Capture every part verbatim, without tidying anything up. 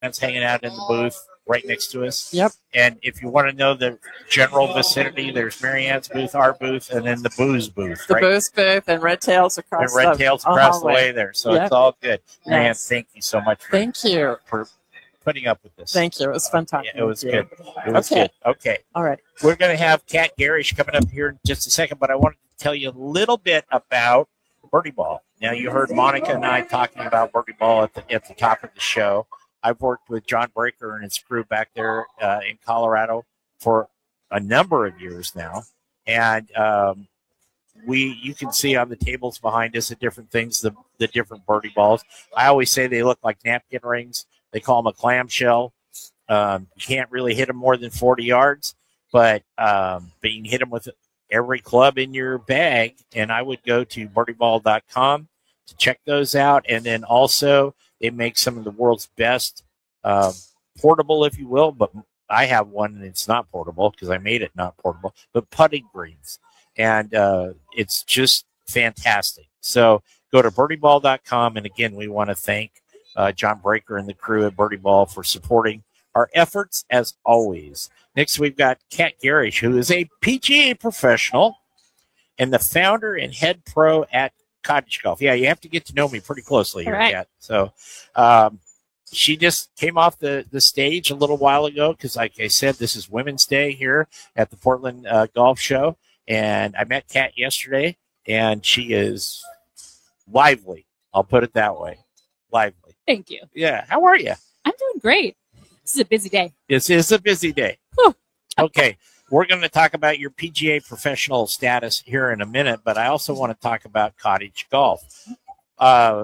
That's hanging out in the booth right next to us. Yep. And if you want to know the general vicinity, there's Marianne's booth, our booth, and then the booze booth. The right? booze booth and Red Tails across and Red the Tails across the hallway. way there. So Yep. it's all good. Marianne, Yes. thank you so much for, Thank you. for putting up with this. Thank you. It was fun talking Yeah, it was with you. good. It was Okay. good. Okay. All right. We're going to have Kat Garish coming up here in just a second, but I wanted to tell you a little bit about Birdie Ball. Now, you heard Monica and I talking about Birdie Ball at the, at the top of the show. I've worked with John Breaker and his crew back there uh, in Colorado for a number of years now. And um, we, you can see on the tables behind us the different things, the, the different birdie balls. I always say they look like napkin rings. They call them a clamshell. Um, you can't really hit them more than forty yards, but, um, but you can hit them with every club in your bag. And I would go to birdie ball dot com to check those out. And then also they make some of the world's best uh, portable, if you will, but I have one and it's not portable because I made it not portable, but putting greens. And uh, it's just fantastic. So go to birdie ball dot com. And again, we want to thank uh, John Breaker and the crew at Birdie Ball for supporting our efforts as always. Next, we've got Kat Garish, who is a P G A professional and the founder and head pro at Cottage Golf. Yeah, you have to get to know me pretty closely here, Correct. Kat. So um, she just came off the, the stage a little while ago because, like I said, this is Women's Day here at the Portland uh, Golf Show. And I met Kat yesterday, and she is lively. I'll put it that way. Lively. Thank you. Yeah. How are you? I'm doing great. This is a busy day. This is a busy day. Whew. Okay. We're going to talk about your P G A professional status here in a minute, but I also want to talk about cottage golf. Uh,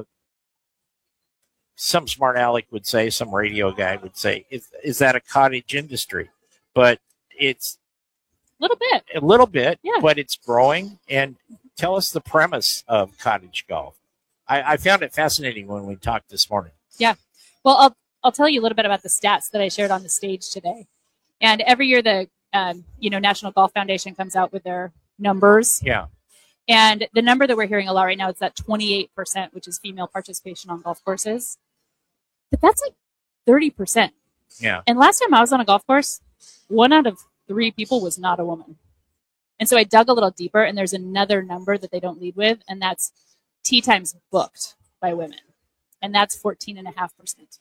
some smart aleck would say, some radio guy would say, is, is that a cottage industry? But it's A little bit. a little bit, Yeah. but it's growing. And tell us the premise of cottage golf. I, I found it fascinating when we talked this morning. Yeah. Well, I'll I'll tell you a little bit about the stats that I shared on the stage today. And every year the um, you know National Golf Foundation comes out with their numbers. Yeah. And the number that we're hearing a lot right now is that twenty-eight percent, which is female participation on golf courses. But that's like thirty percent. Yeah. And last time I was on a golf course, one out of three people was not a woman. And so I dug a little deeper, and there's another number that they don't lead with, and that's tee times booked by women. And that's fourteen point five percent.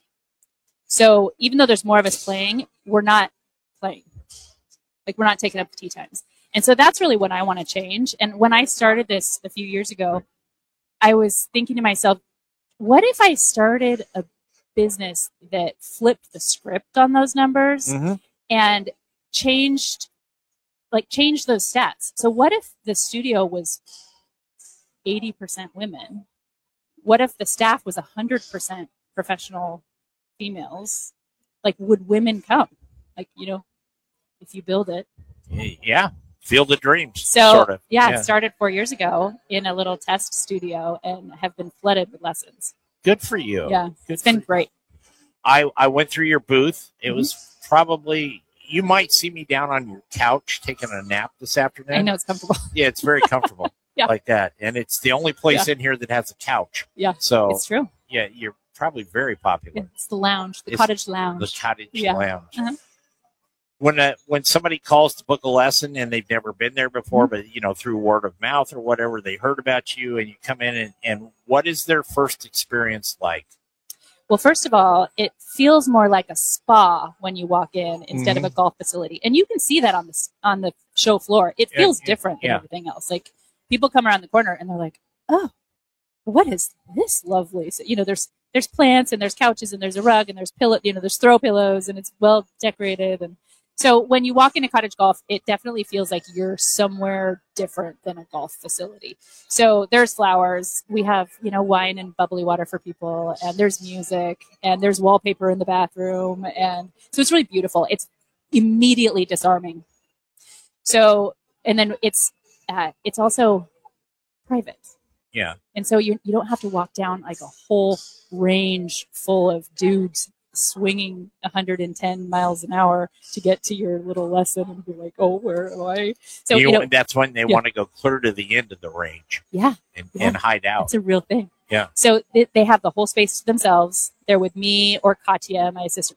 So even though there's more of us playing, we're not playing. Like, we're not taking up the tee times. And so that's really what I want to change. And when I started this a few years ago, I was thinking to myself, what if I started a business that flipped the script on those numbers Mm-hmm. and changed, like, changed those stats? So what if the studio was eighty percent women? What if the staff was one hundred percent professional females? Like, would women come? Like, you know, if you build it. Yeah. Field of Dreams. So, sort of. yeah, it started four years ago in a little test studio and have been flooded with lessons. Good for you. Yeah, Good it's been for- great. I, I went through your booth. It Mm-hmm. was probably, you might see me down on your couch taking a nap this afternoon. I know it's comfortable. Yeah, it's very comfortable. Yeah. Like that. And it's the only place in here that has a couch. Yeah, So, it's true. yeah, you're probably very popular. It's the lounge, the It's cottage lounge. The cottage Yeah. lounge. Uh-huh. When a, when somebody calls to book a lesson and they've never been there before, Mm-hmm. but you know, through word of mouth or whatever, they heard about you and you come in and, and what is their first experience like? Well, first of all, it feels more like a spa when you walk in instead Mhm. of a golf facility, and you can see that on the s- on the show floor. It Yeah, feels yeah, different than yeah. everything else. Like, people come around the corner and they're like, "Oh, what is this lovely?" So, you know, there's there's plants and there's couches and there's a rug and there's pillow, you know, there's throw pillows and it's well decorated. And so when you walk into cottage golf, it definitely feels like you're somewhere different than a golf facility. So there's flowers. We have, you know, wine and bubbly water for people, and there's music, and there's wallpaper in the bathroom. And so it's really beautiful. It's immediately disarming. So, and then it's, uh, it's also private. Yeah. And so you, you don't have to walk down like a whole range full of dudes swinging one hundred ten miles an hour to get to your little lesson and be like, oh, where am I? So, you, you know, that's when they yeah. want to go clear to the end of the range yeah, and, Yeah. and hide out. it's a real thing. Yeah. So they, they have the whole space to themselves. They're with me or Katya, my assistant